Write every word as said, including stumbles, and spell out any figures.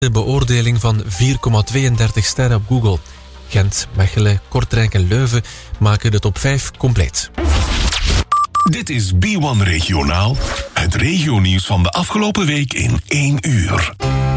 De beoordeling van vier komma tweeëndertig sterren op Google. Gent, Mechelen, Kortrijk en Leuven maken de top vijf compleet. Dit is B one Regionaal, het regionieuws van de afgelopen week in één uur.